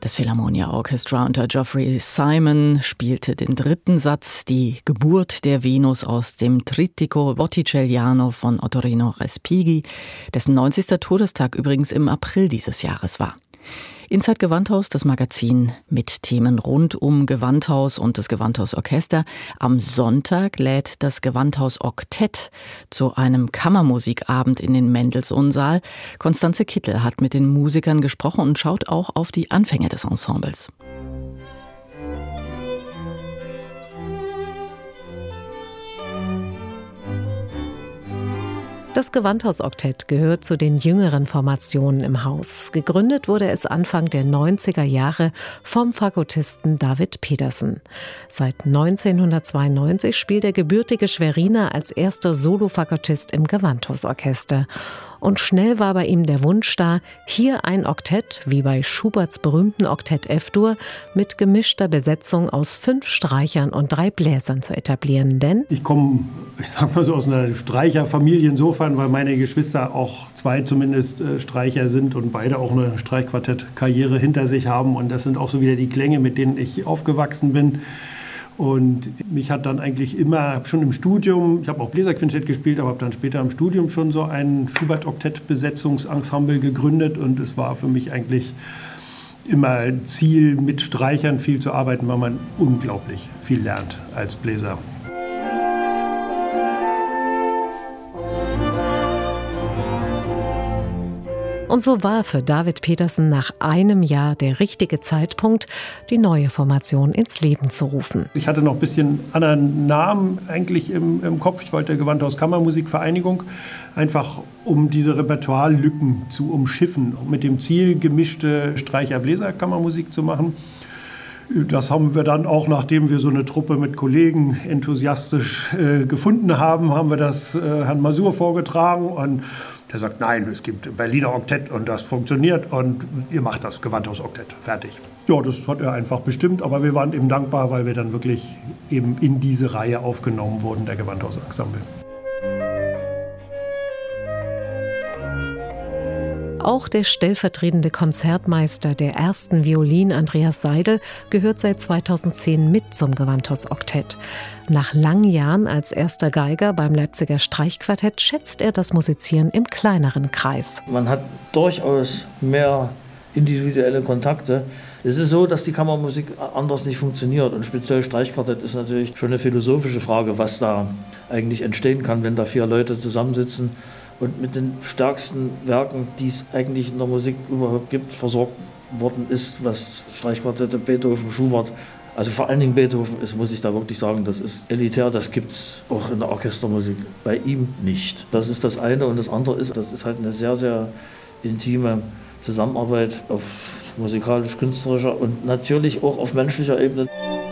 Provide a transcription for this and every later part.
Das Philharmonia Orchestra unter Geoffrey Simon spielte den dritten Satz, die Geburt der Venus aus dem Trittico Botticelliano von Ottorino Respighi, dessen 90. Todestag übrigens im April dieses Jahres war. Inside Gewandhaus, das Magazin mit Themen rund um Gewandhaus und das Gewandhausorchester. Am Sonntag lädt das Gewandhaus Oktett zu einem Kammermusikabend in den Mendelssohn-Saal. Constanze Kittel hat mit den Musikern gesprochen und schaut auch auf die Anfänge des Ensembles. Das Gewandhausoktett gehört zu den jüngeren Formationen im Haus. Gegründet wurde es Anfang der 90er Jahre vom Fagottisten David Petersen. Seit 1992 spielt der gebürtige Schweriner als erster Solo-Fagottist im Gewandhausorchester. Und schnell war bei ihm der Wunsch da, hier ein Oktett, wie bei Schuberts berühmten Oktett F-Dur, mit gemischter Besetzung aus 5 Streichern und 3 Bläsern zu etablieren. Denn ich komme, aus einer Streicherfamilie insofern, weil meine Geschwister auch 2 zumindest Streicher sind und beide auch eine Streichquartett-Karriere hinter sich haben. Und das sind auch so wieder die Klänge, mit denen ich aufgewachsen bin. Und mich hat dann eigentlich immer, schon im Studium, ich habe auch Bläserquintett gespielt, aber habe dann später im Studium schon so ein Schubert-Oktett-Besetzungsensemble gegründet. Und es war für mich eigentlich immer ein Ziel, mit Streichern viel zu arbeiten, weil man unglaublich viel lernt als Bläser. Und so war für David Petersen nach einem Jahr der richtige Zeitpunkt, die neue Formation ins Leben zu rufen. Ich hatte noch ein bisschen anderen Namen eigentlich im Kopf. Ich wollte Gewandhaus Kammermusikvereinigung, einfach um diese Repertoirelücken zu umschiffen, mit dem Ziel, gemischte Streicher-Bläser-Kammermusik zu machen. Das haben wir dann auch, nachdem wir so eine Truppe mit Kollegen enthusiastisch gefunden haben, haben wir das Herrn Masur vorgetragen und der sagt, nein, es gibt Berliner Oktett und das funktioniert und ihr macht das Gewandhausoktett. Fertig. Ja, das hat er einfach bestimmt, aber wir waren eben dankbar, weil wir dann wirklich eben in diese Reihe aufgenommen wurden, der Gewandhausensemble. Auch der stellvertretende Konzertmeister der ersten Violin, Andreas Seidel, gehört seit 2010 mit zum Gewandhausoktett. Nach langen Jahren als erster Geiger beim Leipziger Streichquartett schätzt er das Musizieren im kleineren Kreis. Man hat durchaus mehr individuelle Kontakte. Es ist so, dass die Kammermusik anders nicht funktioniert und speziell Streichquartett ist natürlich schon eine philosophische Frage, was da eigentlich entstehen kann, wenn da 4 Leute zusammensitzen und mit den stärksten Werken, die es eigentlich in der Musik überhaupt gibt, versorgt worden ist, was Streichquartette, Beethoven, Schubert, also vor allen Dingen Beethoven ist, muss ich da wirklich sagen, das ist elitär, das gibt es auch in der Orchestermusik bei ihm nicht. Das ist das eine und das andere ist, das ist halt eine sehr, sehr intime Zusammenarbeit auf musikalisch-künstlerischer und natürlich auch auf menschlicher Ebene.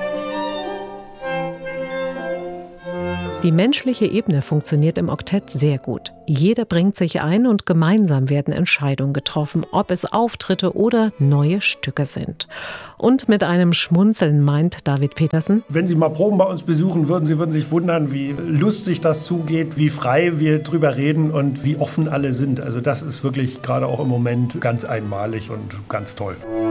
Die menschliche Ebene funktioniert im Oktett sehr gut. Jeder bringt sich ein und gemeinsam werden Entscheidungen getroffen, ob es Auftritte oder neue Stücke sind. Und mit einem Schmunzeln meint David Petersen: Wenn Sie mal Proben bei uns besuchen würden, Sie würden sich wundern, wie lustig das zugeht, wie frei wir drüber reden und wie offen alle sind. Also das ist wirklich gerade auch im Moment ganz einmalig und ganz toll.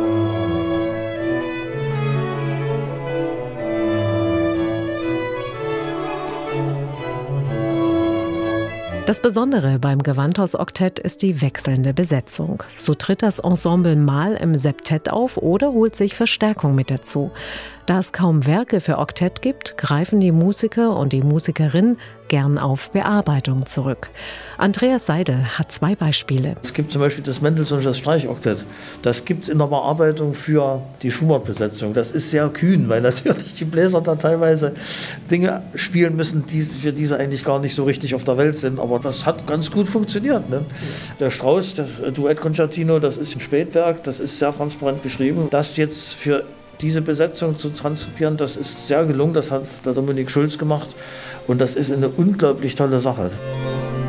Das Besondere beim Gewandhausoktett ist die wechselnde Besetzung. So tritt das Ensemble mal im Septett auf oder holt sich Verstärkung mit dazu. Da es kaum Werke für Oktett gibt, greifen die Musiker und die Musikerin gern auf Bearbeitung zurück. Andreas Seidel hat 2 Beispiele. Es gibt zum Beispiel das Mendelssohn Streichoktett. Das gibt es in der Bearbeitung für die Schubert-Besetzung. Das ist sehr kühn, weil natürlich die Bläser da teilweise Dinge spielen müssen, für die sie eigentlich gar nicht so richtig auf der Welt sind. Aber das hat ganz gut funktioniert. Ne? Der Strauss, das Duettkonzertino, das ist ein Spätwerk, das ist sehr transparent geschrieben. Das jetzt für diese Besetzung zu transkribieren, das ist sehr gelungen. Das hat der Dominik Schulz gemacht und das ist eine unglaublich tolle Sache.